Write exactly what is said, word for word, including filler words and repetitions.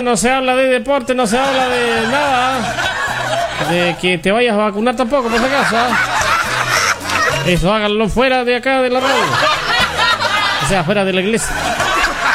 no se habla de deporte, no se habla de nada. De que te vayas a vacunar tampoco, por si acaso. Eso háganlo fuera de acá de la radio. O sea, fuera de la iglesia.